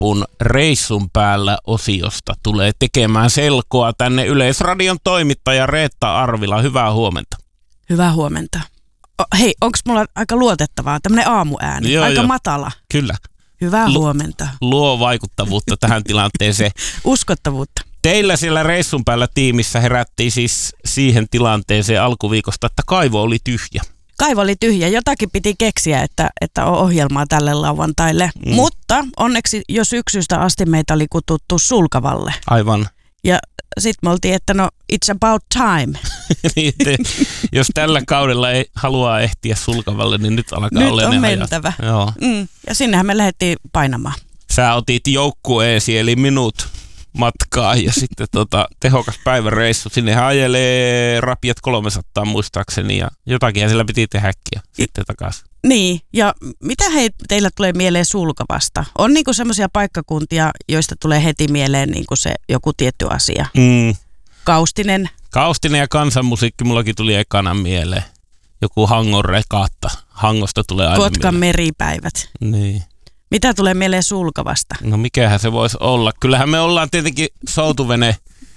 viikonlopun reissun päällä -osiosta tulee tekemään selkoa tänne Yleisradion toimittaja Reetta Arvila. Hyvää huomenta. Hyvää huomenta. Hei, onko mulla aika luotettavaa? Tämmöinen aamuääni, aika matala. Kyllä. Hyvää huomenta. Luo vaikuttavuutta tähän tilanteeseen. Uskottavuutta. Teillä siellä reissun päällä tiimissä herättiin siis siihen tilanteeseen alkuviikosta, että kaivo oli tyhjä. Kaivo oli tyhjä. Jotakin piti keksiä, että on ohjelmaa tälle lauantaille. Mutta onneksi jo syksystä asti meitä oli kututtu Sulkavalle. Aivan. Ja sitten me oltiin, että no it's about time. Niin, jos tällä kaudella ei halua ehtiä Sulkavalle, niin nyt alkaa olla ne mentävä. Joo. Ja sinnehän me lähdettiin painamaan. Sä otit joukkueesi eli minut matkaa ja sitten tehokas päiväreissu. Sinnehän ajelee rapiat 300 muistaakseni ja jotakin sillä piti tehdäkin sitten takaisin. Niin, ja mitä teillä tulee mieleen Sulkavasta? On niinku semmoisia paikkakuntia, joista tulee heti mieleen niinku se joku tietty asia. Kaustinen. Kaustinen ja kansanmusiikki mullakin tuli ekana mieleen. Joku Hangon rekatta. Hangosta tulee aina Kotkan meripäivät. Niin. Mitä tulee mieleen Sulkavasta? No mikähän se voisi olla? Kyllähän me ollaan tietenkin soutuvene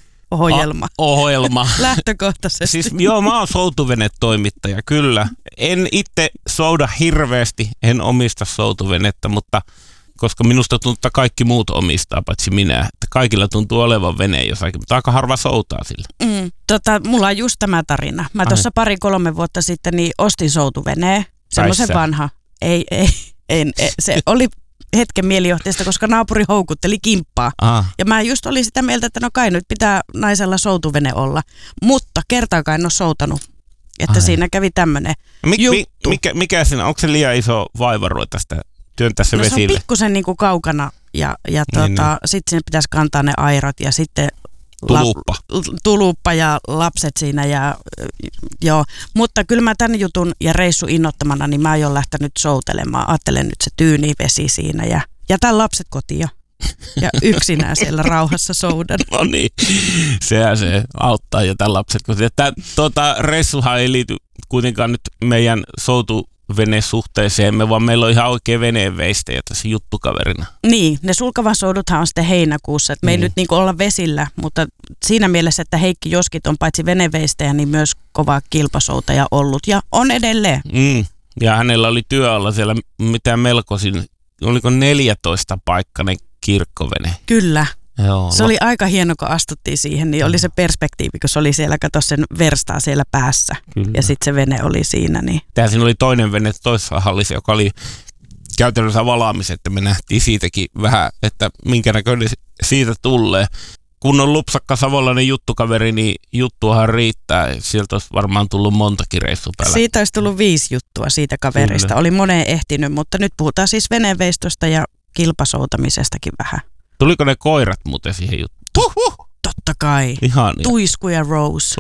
ohjelma. Lähtökohtaisesti. Siis joo, mä oon soutuvene-toimittaja, kyllä. En itse souda hirveästi, en omista soutuvenettä, mutta koska minusta tuntuu, että kaikki muut omistaa, paitsi minä. Että kaikilla tuntuu olevan vene jossakin, mutta aika harva soutaa sillä. Mulla on just tämä tarina. Mä tuossa 2-3 vuotta sitten niin ostin soutuveneen, semmoisen vanha. Ei, se oli hetken mielijohteesta, koska naapuri houkutteli kimppaa. Ja mä just olin sitä mieltä, että no kai nyt pitää naisella soutuvene olla. Mutta kertaakaan en ole soutanut. Että siinä kävi tämmöinen juttu. Mikä siinä, onko se liian iso vaiva ruveta sitä työntää se vesille? Se on pikkusen niinku kaukana ja sitten sinne pitäisi kantaa ne airot ja sitten tuluppa ja lapset siinä joo. Mutta kyllä mä tämän jutun ja reissu innottamana, niin mä aion lähtenyt soutelemaan. Ajattelen nyt se tyyni vesi siinä ja jätän lapset kotiin ja yksinään siellä rauhassa soudan. No niin, sehän se auttaa jätän lapset kotiin. Reissuhan ei liity kuitenkaan nyt meidän soutuvenesuhteeseemme, vaan meillä on ihan oikein veneenveistäjä tässä juttukaverina. Niin, ne Sulkavan souduthan on sitten heinäkuussa, että me ei nyt niinku olla vesillä, mutta siinä mielessä, että Heikki Joskit on paitsi veneveistäjä, niin myös kova kilpasoutaja ollut ja on edelleen. Ja hänellä oli työalla siellä mitä melkoisin, oliko 14-paikkainen kirkkovene? Kyllä. Joo, se oli aika hieno, kun astuttiin siihen, niin oli se perspektiivi, kun se oli siellä, kato sen verstaa siellä päässä. Kyllä. Ja sitten se vene oli siinä. Niin. Siinä oli toinen vene toisessa hallissa, joka oli käytännössä valaamiset, että me nähtiin siitäkin vähän, että minkä näköinen siitä tulee. Kun on lupsakka savolainen juttukaveri, niin juttuahan riittää. Sieltä olisi varmaan tullut montakin reissupäällä. Siitä olisi tullut 5 juttua siitä kaverista. Kyllä. Oli moneen ehtinyt, mutta nyt puhutaan siis veneenveistosta ja kilpasoutamisestakin vähän. Tuliko ne koirat muuten siihen juttuun? Totta kai. Ihania. Tuisku ja Rose.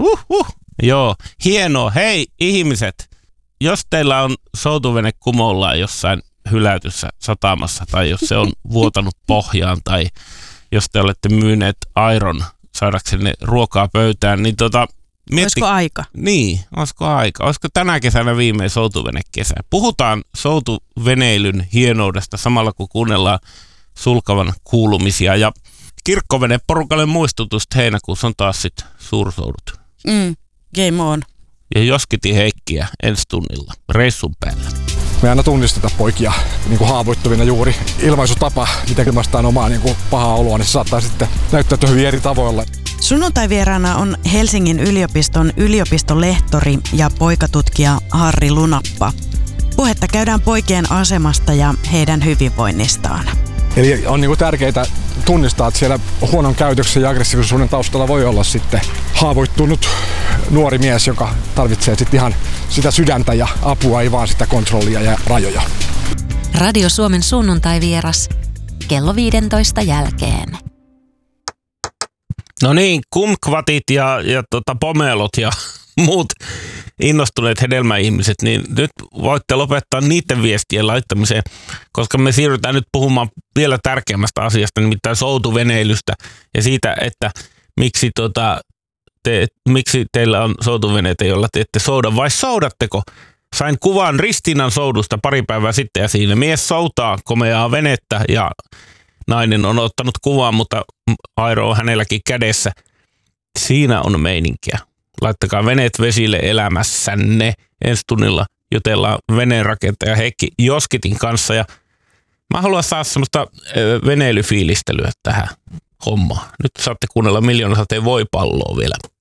Joo, hienoa. Hei ihmiset, jos teillä on soutuvene kumollaan jossain hylätyssä satamassa tai jos se on vuotanut pohjaan tai jos te olette myyneet airon saadaksenne ruokaa pöytään, niin olisiko aika? Niin, olisiko aika? Olisiko tänä kesänä viimein soutuvenekesä? Puhutaan soutuveneilyn hienoudesta samalla kun kuunnellaan Sulkavan kuulumisia ja kirkkovene-porukalle muistutusta heinäkuussa on taas sitten suursoudut. Game on. Ja Joskitin Heikkiä ensi tunnilla reissun päällä. Me aina tunnisteta poikia niin kuin haavoittuvina juuri. Ilmaisutapa, miten ilmaistaan omaa niin kuin pahaa oloa, niin se saattaa sitten näyttäytyä hyvin eri tavoilla. Sunnuntai-vieraana on Helsingin yliopiston yliopistolehtori ja poikatutkija Harri Lunappa. Puhetta käydään poikien asemasta ja heidän hyvinvoinnistaan. Eli on niinku tärkeää tunnistaa, että siellä huonon käytöksen ja aggressiivisuuden taustalla voi olla sitten haavoittunut nuori mies, joka tarvitsee sitten ihan sitä sydäntä ja apua, ei vaan sitä kontrollia ja rajoja. Radio Suomen sunnuntai-vieras kello 15 jälkeen. No niin, kumkvatit ja pomelot ja muut innostuneet hedelmäihmiset, niin nyt voitte lopettaa niiden viestien laittamiseen, koska me siirrytään nyt puhumaan vielä tärkeämmästä asiasta, nimittäin soutuveneilystä ja siitä, että miksi teillä on soutuveneitä, joilla te ette souda vai soudatteko? Sain kuvan Ristiinan soudusta pari päivää sitten ja siinä mies soutaa komeaa venettä ja nainen on ottanut kuvan, mutta airo on hänelläkin kädessä. Siinä on meininkiä. Laittakaa veneet vesille elämässänne. Ensi tunnilla jutellaan veneenrakentaja Heikki Joskitin kanssa. Ja mä haluan saada semmoista veneilyfiilistelyä tähän hommaan. Nyt saatte kuunnella Miljoonasateen voipalloa vielä.